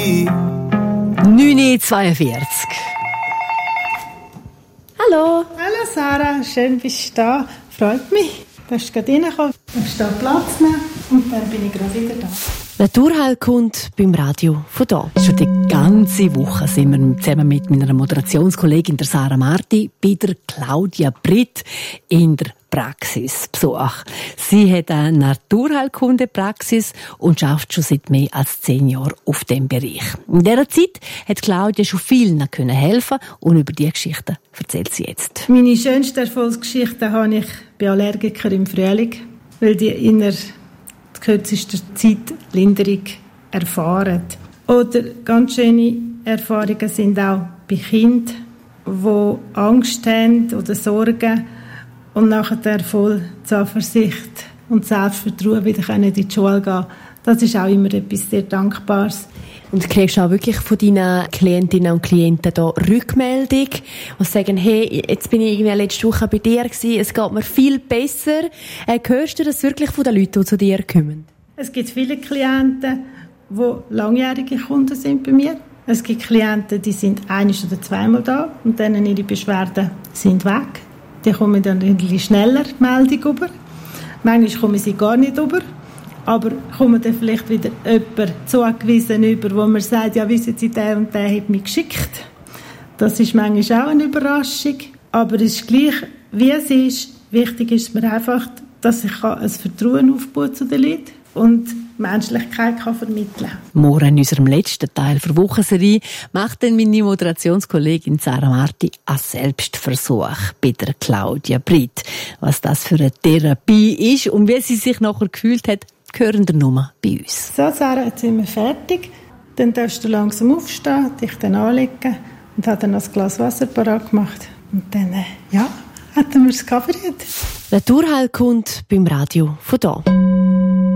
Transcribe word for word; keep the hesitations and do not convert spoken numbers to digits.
neun Uhr zweiundvierzig. Hallo. Hallo Sarah, schön bist du da. Freut mich. Du bist gerade reingekommen, du darfst hier Platz nehmen und dann bin ich gerade wieder da. Naturheilkunde beim Radio von da. Schon die ganze Woche sind wir zusammen mit meiner Moderationskollegin der Sarah Marti bei der Claudia Britt in der Praxisbesuch. Sie hat eine Naturheilkunde-Praxis und arbeitet schon seit mehr als zehn Jahren auf diesem Bereich. In dieser Zeit hat Claudia schon vielen helfen und über diese Geschichten erzählt sie jetzt. Meine schönste Erfolgsgeschichte habe ich bei Allergikern im Frühling, weil die in der kürzesten Zeit Linderung erfahren. Oder ganz schöne Erfahrungen sind auch bei Kindern, die Angst haben oder Sorgen und nachher voll Zuversicht und Selbstvertrauen wieder in die Schule gehen. Das ist auch immer etwas sehr Dankbares. Und du kriegst auch wirklich von deinen Klientinnen und Klienten da Rückmeldung und sagen, hey, jetzt bin ich irgendwie letzte Woche bei dir gewesen, es geht mir viel besser. Äh, hörst du das wirklich von den Leuten, die zu dir kommen? Es gibt viele Klienten, die langjährige Kunden sind bei mir. Es gibt Klienten, die sind ein- oder zweimal da und dann ihre Beschwerden sind weg. Die kommen dann ein bisschen schneller Meldung über. Manchmal kommen sie gar nicht über. Aber kommen dann vielleicht wieder jemand zugewiesen über, wo man sagt, ja, wissen Sie, der und der hat mich geschickt. Das ist manchmal auch eine Überraschung. Aber es ist gleich, wie es ist. Wichtig ist mir einfach, dass ich ein Vertrauen aufbauen zu den Leuten und Menschlichkeit kann vermitteln kann. Morgen in unserem letzten Teil der Wochenserie macht dann meine Moderationskollegin Sarah Marti einen Selbstversuch bei der Claudia Britt. Was das für eine Therapie ist und wie sie sich nachher gefühlt hat, hören wir nur bei uns. So, Sarah, jetzt sind wir fertig. Dann darfst du langsam aufstehen, dich dann anlegen und hat dann ein Glas Wasser parat gemacht. Und dann, äh, ja, hatten wir es geveriert. Naturheilkunde beim Radio von da.